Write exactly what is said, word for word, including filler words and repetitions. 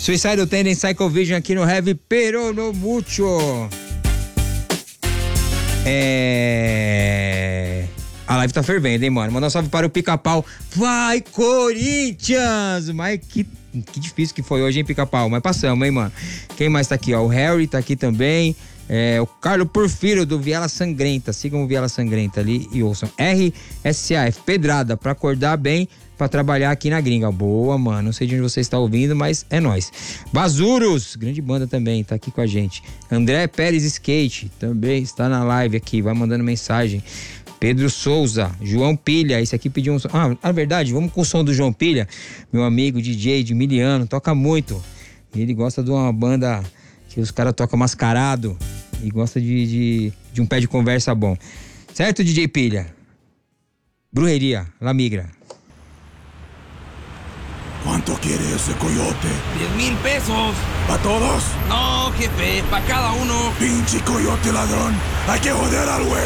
Suicidal Tendency, Psycho Vision aqui no Heavy Pero no Mucho. É... A live tá fervendo, hein, mano? Manda um salve para o Pica-Pau. Vai, Corinthians! Mas que, que difícil que foi hoje, hein, Pica-Pau? Mas passamos, hein, mano? Quem mais tá aqui, ó? O Harry tá aqui também. É, o Carlos Porfiro, do Viela Sangrenta. Sigam o Viela Sangrenta ali e ouçam. R S A F, pedrada, pra acordar bem, pra trabalhar aqui na gringa. Boa, mano. Não sei de onde você está ouvindo, mas é nóis. Bazuros, grande banda também, tá aqui com a gente. André Pérez Skate, também está na live aqui, vai mandando mensagem. Pedro Souza, João Pilha, esse aqui pediu um som. Ah, na verdade, vamos com o som do João Pilha, meu amigo D J de Miliano, toca muito. Ele gosta de uma banda que os caras tocam mascarado e gosta de, de, de um pé de conversa bom. Certo, D J Pilha? Brujeria, La Migra. ¿Cuánto quiere ese coyote? Diez mil pesos. ¿Para todos? No, jefe, para cada uno. Pinche coyote ladrón. Hay que joder al güey.